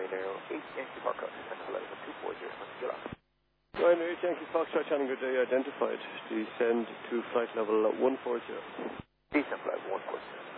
Ryanair 8 Yankee Marco, and hello, 240, Kilo. Ryanair 8 Yankee Foxtrot Challenger J identified. Descend to flight level 140. Descend flight 140.